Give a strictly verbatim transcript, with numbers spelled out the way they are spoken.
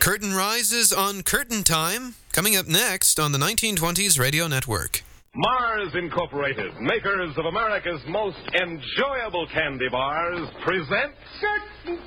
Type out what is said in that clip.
curtain rises on Curtain Time, coming up next on the nineteen twenties Radio Network. Mars Incorporated, makers of America's most enjoyable candy bars, presents... Curtain